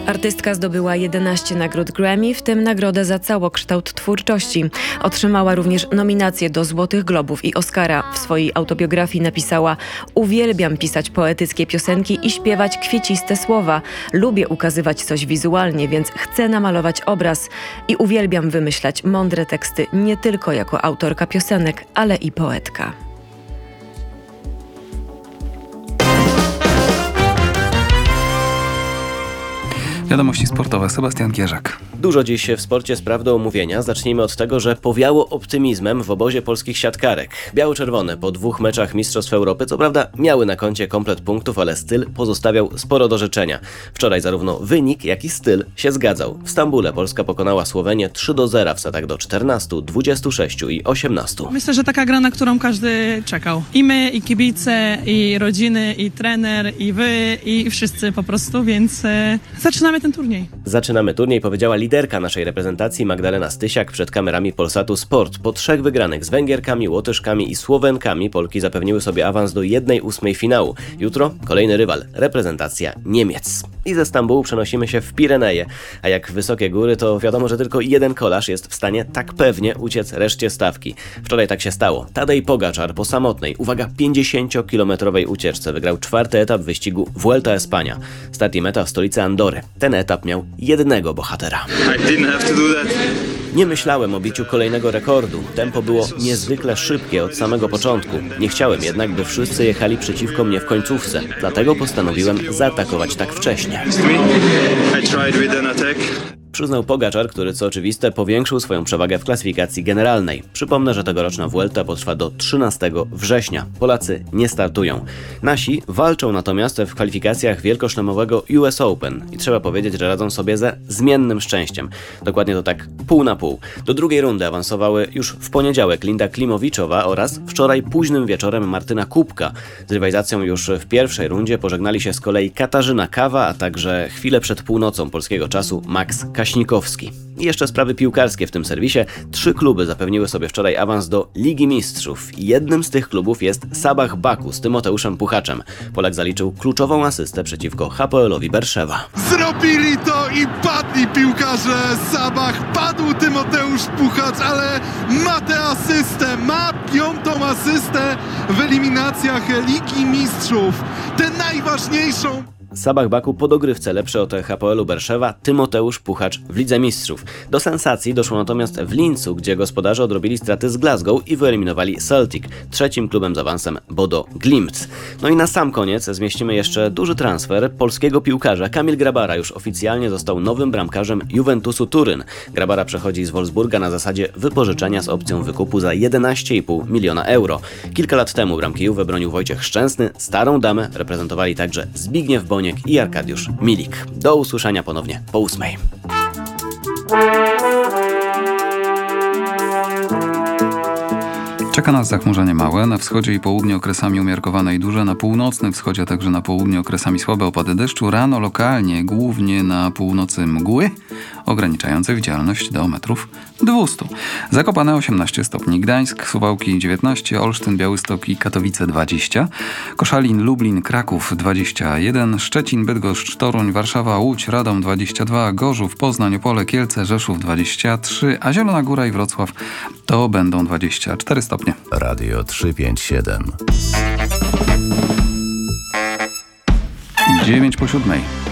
Artystka zdobyła 11 nagród Grammy, w tym nagrodę za całokształt twórczości. Otrzymała również nominacje do Złotych Globów i Oscara. W swojej autobiografii napisała: uwielbiam pisać poetyckie piosenki i śpiewać kwieciste słowa. Lubię ukazywać coś wizualnie, więc chcę namalować obraz. I uwielbiam wymyślać mądre teksty nie tylko jako autorka piosenek, ale i poetka. Wiadomości sportowe. Sebastian Gierzak. Dużo dziś w sporcie spraw do omówienia. Zacznijmy od tego, że powiało optymizmem w obozie polskich siatkarek. Biało-czerwone po 2 meczach Mistrzostw Europy co prawda miały na koncie komplet punktów, ale styl pozostawiał sporo do życzenia. Wczoraj zarówno wynik, jak i styl się zgadzał. W Stambule Polska pokonała Słowenię 3-0 w setach do 14, 26 i 18. Myślę, że taka gra, na którą każdy czekał. I my, i kibice, i rodziny, i trener, i wy, i wszyscy po prostu, więc zaczynamy ten turniej. Zaczynamy turniej, powiedziała liderka naszej reprezentacji Magdalena Stysiak przed kamerami Polsatu Sport. Po 3 wygranych z Węgierkami, Łotyszkami i Słowenkami Polki zapewniły sobie awans do 1/8 finału. Jutro kolejny rywal, reprezentacja Niemiec. I ze Stambułu przenosimy się w Pireneje. A jak wysokie góry, to wiadomo, że tylko jeden kolarz jest w stanie tak pewnie uciec reszcie stawki. Wczoraj tak się stało. Tadej Pogaczar po samotnej, uwaga, 50-kilometrowej ucieczce wygrał 4. etap wyścigu Vuelta a España. Start i meta w stolicy Andory. Ten etap miał jednego bohatera. Nie myślałem o biciu kolejnego rekordu. Tempo było niezwykle szybkie od samego początku. Nie chciałem jednak, by wszyscy jechali przeciwko mnie w końcówce. Dlatego postanowiłem zaatakować tak wcześnie. Przyznał Pogaczar, który co oczywiste powiększył swoją przewagę w klasyfikacji generalnej. Przypomnę, że tegoroczna Vuelta potrwa do 13 września. Polacy nie startują. Nasi walczą natomiast w kwalifikacjach wielkoszlemowego US Open i trzeba powiedzieć, że radzą sobie ze zmiennym szczęściem. Dokładnie to tak pół na pół. Do drugiej rundy awansowały już w poniedziałek Linda Klimowiczowa oraz wczoraj późnym wieczorem Martyna Kubka. Z rywalizacją już w pierwszej rundzie pożegnali się z kolei Katarzyna Kawa, a także chwilę przed północą polskiego czasu Max Kaśnikowski. I jeszcze sprawy piłkarskie w tym serwisie. 3 kluby zapewniły sobie wczoraj awans do Ligi Mistrzów. Jednym z tych klubów jest Sabah Baku z Tymoteuszem Puchaczem. Polak zaliczył kluczową asystę przeciwko Hapoelowi Berszewa. Zrobili to i padli piłkarze Sabah. Padł Tymoteusz Puchacz, ale ma tę asystę, ma 5. asystę w eliminacjach Ligi Mistrzów. Tę najważniejszą. Sabah Baku po dogrywce lepszy od Hapoelu Berszewa, Tymoteusz Puchacz w Lidze Mistrzów. Do sensacji doszło natomiast w Lincu, gdzie gospodarze odrobili straty z Glasgow i wyeliminowali Celtic, 3. klubem z awansem Bodo Glimt. No i na sam koniec zmieścimy jeszcze duży transfer polskiego piłkarza. Kamil Grabara już oficjalnie został nowym bramkarzem Juventusu Turyn. Grabara przechodzi z Wolfsburga na zasadzie wypożyczenia z opcją wykupu za 11,5 miliona euro. Kilka lat temu bramki Juve bronił Wojciech Szczęsny, starą damę reprezentowali także Zbigniew Boniek i Arkadiusz Milik. Do usłyszenia ponownie po 8. Czeka nas zachmurzenie małe, na wschodzie i południu okresami umiarkowane i duże, na północnym wschodzie, a także na południu okresami słabe opady deszczu, rano lokalnie, głównie na północy mgły, ograniczające widzialność do metrów 200. Zakopane 18 stopni, Gdańsk, Suwałki 19, Olsztyn, Białystok i Katowice 20, Koszalin, Lublin, Kraków 21, Szczecin, Bydgoszcz, Toruń, Warszawa, Łódź, Radom 22, Gorzów, Poznań, Opole, Kielce, Rzeszów 23, a Zielona Góra i Wrocław to będą 24 stopnie. Radio 357. 9 po 7.